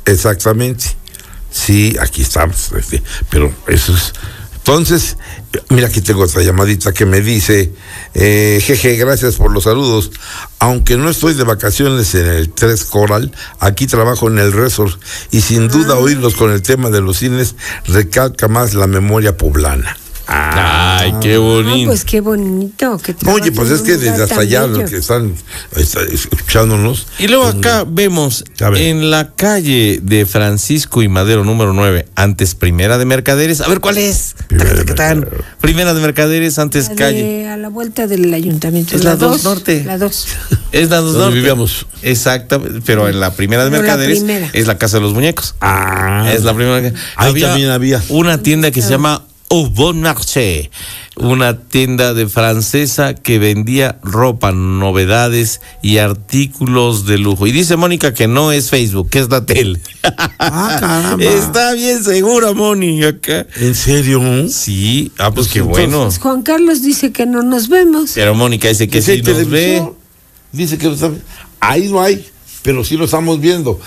Exactamente. Sí, aquí estamos. Pero eso es. Entonces, mira, aquí tengo otra llamadita que me dice, jeje, gracias por los saludos. Aunque no estoy de vacaciones en el 3 Coral, aquí trabajo en el resort y sin duda oírlos con el tema de los cines recalca más la memoria poblana. Ay, qué bonito. Pues qué bonito. Que oye, pues es que desde hasta allá los que están escuchándonos. Y luego acá vemos en la calle de Francisco y Madero número 9, antes Primera de Mercaderes. A ver, ¿cuál es? Primera de Mercaderes, antes calle. A la vuelta del ayuntamiento. Es la 2 Norte. La 2. Es la 2 Norte. Norte. Vivíamos. Exacto, pero en la Primera de Mercaderes es la Casa de los Muñecos. Es la primera. Ahí también había una tienda que se llama Au Bon Marché, una tienda de francesa que vendía ropa, novedades y artículos de lujo. Y dice Mónica que no es Facebook, que es la tele. Caramba. Está bien segura, Mónica. ¿En serio? Sí, pues qué bueno. Pues Juan Carlos dice que no nos vemos. Pero Mónica dice que sí nos ve. Dice que lo sabe. Ahí no hay, pero sí lo estamos viendo.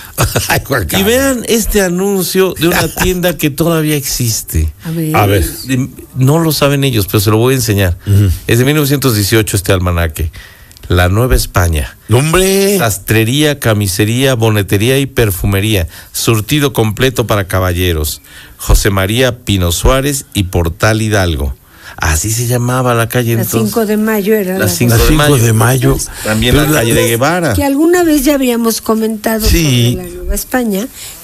Y vean este anuncio de una tienda que todavía existe. A ver. No lo saben ellos, pero se lo voy a enseñar. Es de 1918 este almanaque. La Nueva España. ¡Hombre! Sastrería, camisería, bonetería y perfumería. Surtido completo para caballeros. José María Pino Suárez y Portal Hidalgo. Así se llamaba la calle La entonces. 5 de mayo era la 5 de mayo. También la calle de Guevara. Que alguna vez ya habíamos comentado sobre la Nueva España,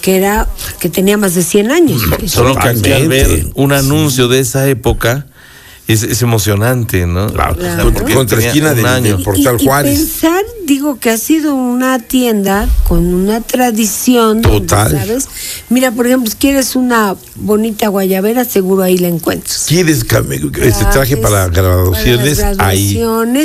que tenía más de 100 años. Solo que aquí al ver un anuncio de esa época es emocionante, ¿no? Claro. Contra esquina del Portal Juárez. Y pensar, digo, que ha sido una tienda con una tradición. Total. Donde, ¿sabes? Mira, por ejemplo, si quieres una bonita guayabera, seguro ahí la encuentras. ¿Quieres traje para graduaciones? Ahí.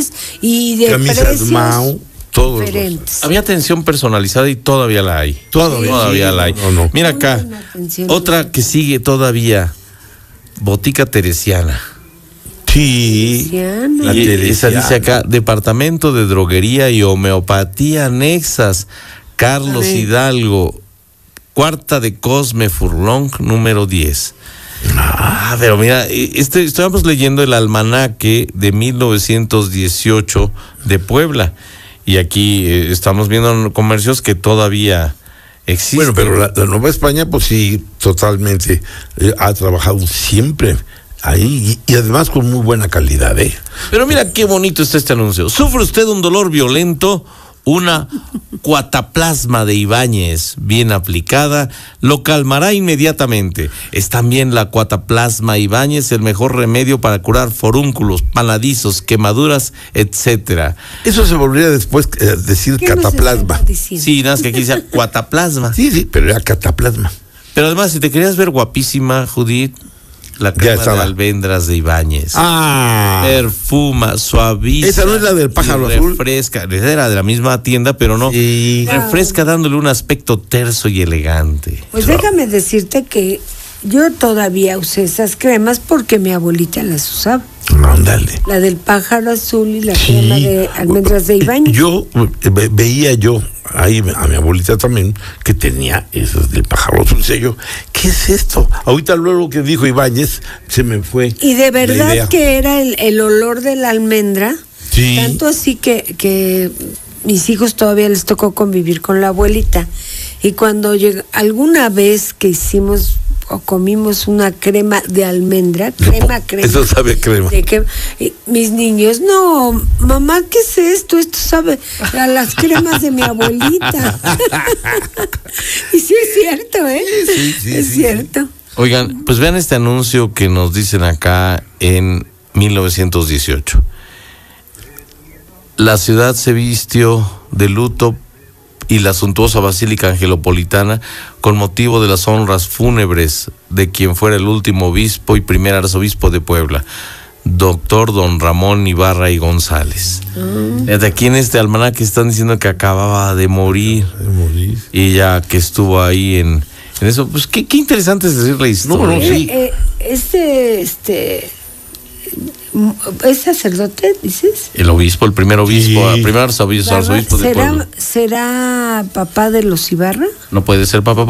Y de camisas precios Mao. Todos había atención personalizada y todavía la hay. Todavía la hay. No. Mira acá, otra que sigue todavía, Botica Teresiana. Sí. Esa dice acá, Departamento de Droguería y Homeopatía Anexas, Carlos Hidalgo, Cuarta de Cosme Furlong, número 10. Pero mira, estábamos leyendo el almanaque de 1918 de Puebla. Y aquí estamos viendo comercios que todavía existen. Bueno, pero la Nueva España, pues sí, totalmente ha trabajado siempre ahí y además con muy buena calidad, ¿eh? Pero mira qué bonito está este anuncio. ¿Sufre usted un dolor violento? Una Cuataplasma de Ibáñez bien aplicada lo calmará inmediatamente. Es también la Cuataplasma Ibáñez el mejor remedio para curar forúnculos, panadizos, quemaduras, etcétera. Eso se volvería después decir cataplasma. Sí, nada más que aquí dice Cuataplasma. Sí, pero era cataplasma. Pero además, si te querías ver guapísima, Judith, la crema de almendras de Ibáñez. Perfuma, suaviza. Esa no es la del pájaro azul. Refresca. Era de la misma tienda, pero no. Sí. Refresca dándole un aspecto terso y elegante. Pues déjame decirte que yo todavía usé esas cremas porque mi abuelita las usaba. Ándale. La del pájaro azul y la crema de almendras de Ibáñez. Yo veía ahí a mi abuelita también que tenía esas del pájaro azul. Yo, ¿qué es esto? Ahorita luego que dijo Ibáñez se me fue. Y de verdad que era el olor de la almendra. Sí. Tanto así que mis hijos todavía les tocó convivir con la abuelita. Y cuando alguna vez que hicimos o comimos una crema de almendra, crema. Eso sabe a crema. Mis niños, no, mamá, ¿qué es esto? Esto sabe a las cremas de mi abuelita. Y sí es cierto, ¿eh? Sí, es cierto. Oigan, pues vean este anuncio que nos dicen acá en 1918. La ciudad se vistió de luto y la suntuosa Basílica Angelopolitana con motivo de las honras fúnebres de quien fuera el último obispo y primer arzobispo de Puebla, doctor don Ramón Ibarra y González. Desde aquí en este almanaque están diciendo que acababa de morir. Y ya que estuvo ahí en eso, pues qué interesante es decir la historia. ¿Es sacerdote, dices? El obispo, el primer obispo, el primer arzobispo de Puebla. ¿Será papá de los Ibarra? No puede ser papá.